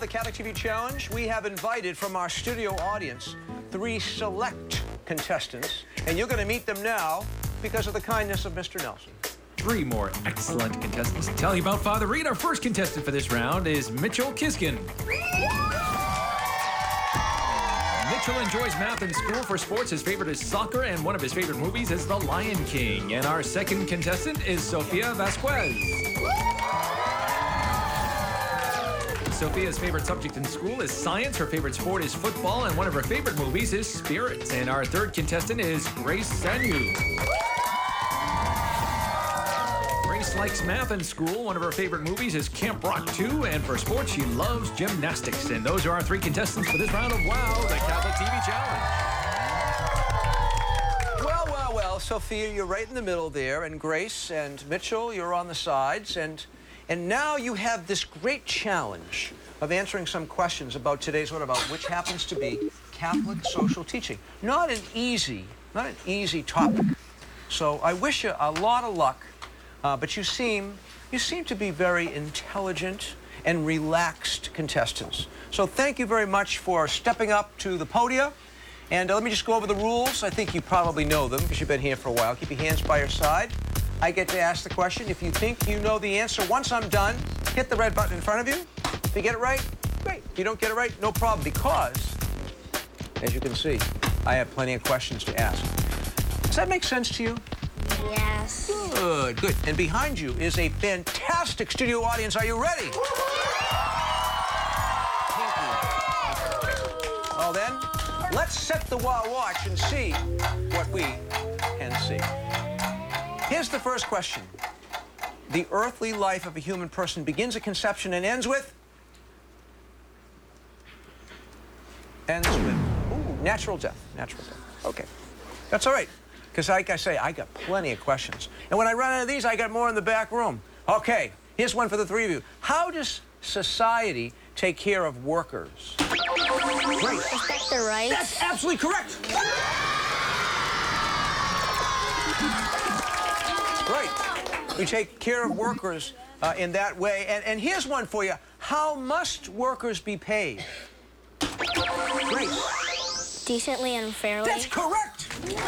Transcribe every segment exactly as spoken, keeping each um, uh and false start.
the Catholic T V Challenge, we have invited from our studio audience three select contestants, and you're going to meet them now because of the kindness of Mister Nelson. Three more excellent contestants to tell you about Father Reed. Our first contestant for this round is Mitchell Kiskin. Mitchell enjoys math in school. For sports, his favorite is soccer, and one of his favorite movies is The Lion King. And our second contestant is Sofia Vasquez. Sophia's favorite subject in school is science. Her favorite sport is football, and one of her favorite movies is Spirits. And our third contestant is Grace Sanyu. Grace likes math in school. One of her favorite movies is Camp Rock two, and for sports, she loves gymnastics. And those are our three contestants for this round of WOW, the Catholic T V Challenge. Well, well, well, Sophia, you're right in the middle there, and Grace and Mitchell, you're on the sides, and and now you have this great challenge of answering some questions about today's what about, which happens to be Catholic social teaching. Not an easy, not an easy topic. So I wish you a lot of luck. Uh, but you seem, you seem to be very intelligent and relaxed contestants. So thank you very much for stepping up to the podium. And uh, let me just go over the rules. I think you probably know them because you've been here for a while. Keep your hands by your side. I get to ask the question. If you think you know the answer, once I'm done, hit the red button in front of you. If you get it right, great. If you don't get it right, no problem, because, as you can see, I have plenty of questions to ask. Does that make sense to you? Yes. Good, good. And behind you is a fantastic studio audience. Are you ready? Well then, let's set the WOW watch and see what we can see. Here's the first question. The earthly life of a human person begins at conception and ends with? Ends with, ooh, natural death. Natural death. Okay. That's all right. Because like I say, I got plenty of questions. And when I run out of these, I got more in the back room. Okay, here's one for the three of you. How does society take care of workers? Great. Respect their rights. That's absolutely correct. Right. We take care of workers uh, in that way. And, and here's one for you. How must workers be paid? Great. Decently and fairly. That's correct.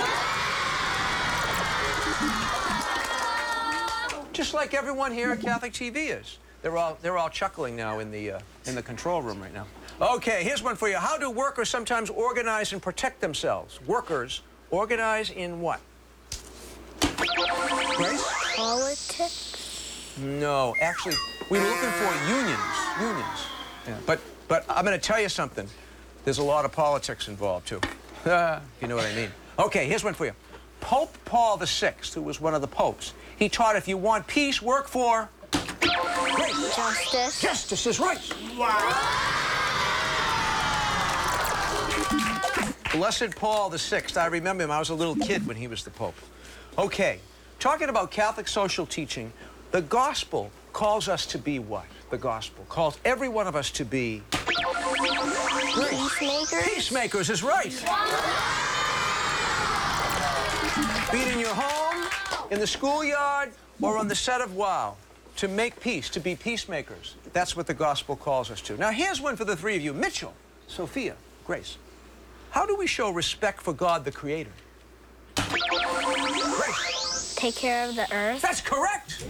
Just like everyone here at Catholic T V is. They're all, they're all chuckling now in the, uh, in the control room right now. Okay, here's one for you. How do workers sometimes organize and protect themselves? Workers organize in what? Grace? Politics? No, actually, we were looking for unions. Unions. Yeah. But, but I'm going to tell you something. There's a lot of politics involved, too. If you know what I mean. Okay, here's one for you. Pope Paul the Sixth, who was one of the popes, he taught if you want peace, work for... Grace. Justice. Justice is right. Wow. Blessed Paul the Sixth. I remember him. I was a little kid when he was the Pope. Okay, talking about Catholic social teaching, the gospel calls us to be what? The gospel calls every one of us to be... Peacemakers. Peacemakers is right. Be it in your home, in the schoolyard, or on the set of WOW. To make peace, to be peacemakers. That's what the gospel calls us to. Now, here's one for the three of you. Mitchell, Sophia, Grace. How do we show respect for God, the Creator? Grace. Take care of the earth. That's correct.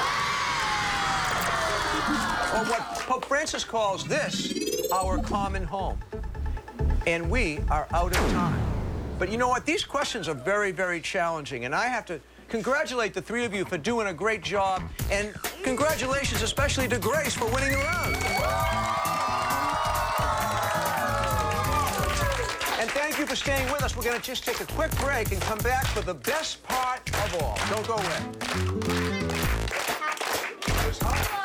Or what Pope Francis calls this our common home. And we are out of time. But you know what? These questions are very, very challenging, and I have to congratulate the three of you for doing a great job, and congratulations especially to Grace for winning the round. And thank you for staying with us. We're going to just take a quick break and come back for the best part of all. Don't go away.